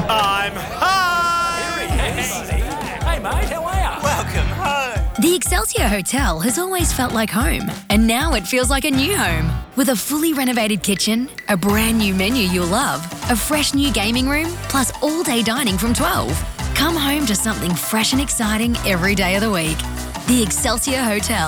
I'm home! Hey mate, how are you? Welcome home! The Excelsior Hotel has always felt like home, and now it feels like a new home. With a fully renovated kitchen, a brand new menu you'll love, a fresh new gaming room, plus all-day dining from 12. Come home to something fresh and exciting every day of the week. The Excelsior Hotel.